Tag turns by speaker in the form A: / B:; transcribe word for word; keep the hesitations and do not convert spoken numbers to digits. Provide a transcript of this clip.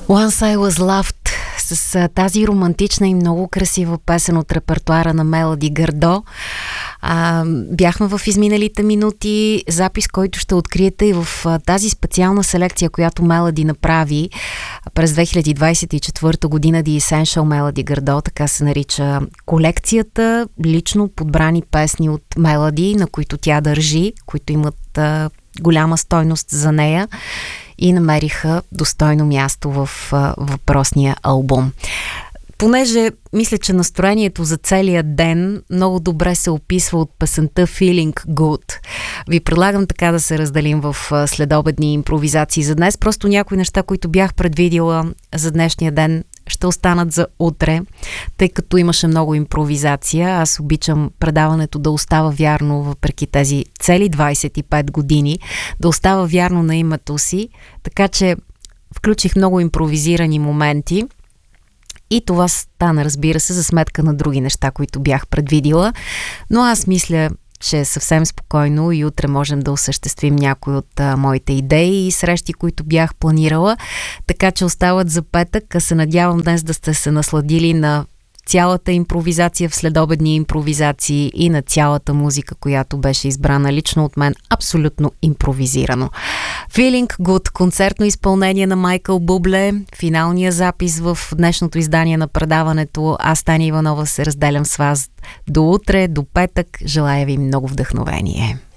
A: Once I Was Loved с а, тази романтична и много красива песен от репертуара на Мелоди Гардо. А, бяхме в изминалите минути, запис, който ще откриете и в а, тази специална селекция, която Мелоди направи през две хиляди двадесет и четвърта година, The Essential Melody Гардо, така се нарича колекцията, лично подбрани песни от Мелоди, на които тя държи, които имат а, голяма стойност за нея и намериха достойно място в а, въпросния албум. Понеже мисля, че настроението за целия ден много добре се описва от песента Feeling Good, ви предлагам така да се разделим в следобедни импровизации за днес. Просто някои неща, които бях предвидила за днешния ден, ще останат за утре, тъй като имаше много импровизация. Аз обичам предаването да остава вярно, въпреки тези цели двадесет и пет години, да остава вярно на името си, така че включих много импровизирани моменти и това стана, разбира се, за сметка на други неща, които бях предвидила, но аз мисля, че е съвсем спокойно и утре можем да осъществим някои от а, моите идеи и срещи, които бях планирала, така че остават за петък, а се надявам днес да сте се насладили на цялата импровизация в следобедни импровизации и на цялата музика, която беше избрана лично от мен, абсолютно импровизирано. Feeling Good, концертно изпълнение на Майкъл Бубле, финалния запис в днешното издание на предаването. Аз, Таня Иванова, се разделям с вас до утре, до петък. Желая ви много вдъхновение.